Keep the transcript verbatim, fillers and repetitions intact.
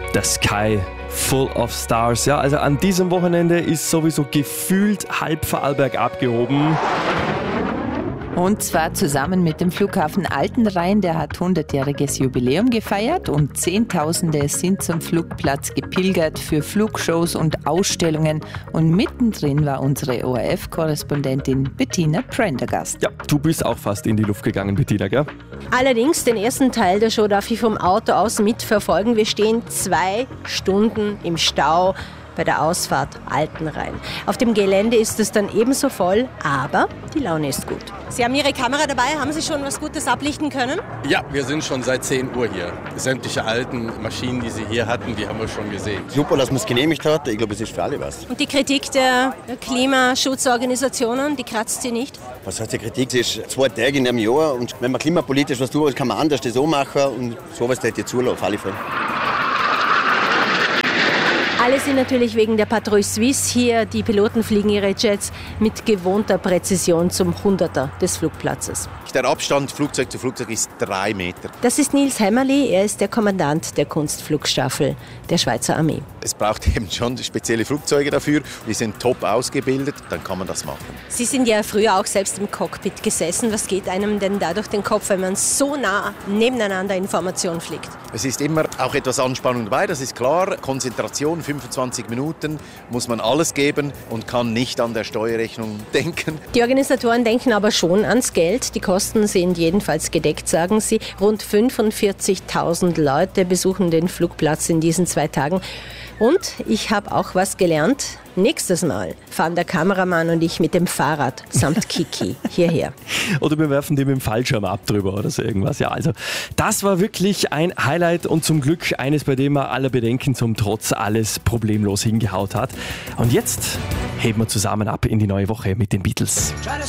The Sky Full of Stars. Ja, also an diesem Wochenende ist sowieso gefühlt halb Vorarlberg abgehoben. Und zwar zusammen mit dem Flughafen Altenrhein, der hat hundertjähriges Jubiläum gefeiert und Zehntausende sind zum Flugplatz gepilgert für Flugshows und Ausstellungen. Und mittendrin war unsere O R F-Korrespondentin Bettina Prendergast. Ja, du bist auch fast in die Luft gegangen, Bettina, gell? Allerdings, den ersten Teil der Show darf ich vom Auto aus mitverfolgen. Wir stehen zwei Stunden im Stau bei der Ausfahrt Altenrhein. Auf dem Gelände ist es dann ebenso voll, aber die Laune ist gut. Sie haben Ihre Kamera dabei. Haben Sie schon was Gutes ablichten können? Ja, wir sind schon seit zehn Uhr hier. Sämtliche alten Maschinen, die Sie hier hatten, die haben wir schon gesehen. Super, dass man es genehmigt hat. Ich glaube, es ist für alle was. Und die Kritik der Klimaschutzorganisationen, die kratzt Sie nicht? Was heißt die Kritik? Es ist zwei Tage in einem Jahr und wenn man klimapolitisch was tut, kann man anders das auch machen und sowas hätte ich zulassen, auf alle Fälle. Alle sind natürlich wegen der Patrouille Suisse hier. Die Piloten fliegen ihre Jets mit gewohnter Präzision zum Hunderter des Flugplatzes. Der Abstand Flugzeug zu Flugzeug ist drei Meter. Das ist Nils Hämmerli. Er ist der Kommandant der Kunstflugstaffel der Schweizer Armee. Es braucht eben schon spezielle Flugzeuge dafür. Die sind top ausgebildet, dann kann man das machen. Sie sind ja früher auch selbst im Cockpit gesessen. Was geht einem denn da durch den Kopf, wenn man so nah nebeneinander Informationen fliegt? Es ist immer auch etwas Anspannung dabei, das ist klar. Konzentration, fünfundzwanzig Minuten muss man alles geben und kann nicht an der Steuerrechnung denken. Die Organisatoren denken aber schon ans Geld. Die Kosten sind jedenfalls gedeckt, sagen sie. Rund fünfundvierzigtausend Leute besuchen den Flugplatz in diesen zwei Tagen. Und ich habe auch was gelernt. Nächstes Mal fahren der Kameramann und ich mit dem Fahrrad samt Kiki hierher. Oder wir werfen dem im Fallschirm ab drüber oder so irgendwas. Ja, also das war wirklich ein Highlight und zum Glück eines, bei dem er aller Bedenken zum Trotz alles problemlos hingehaut hat. Und jetzt heben wir zusammen ab in die neue Woche mit den Beatles.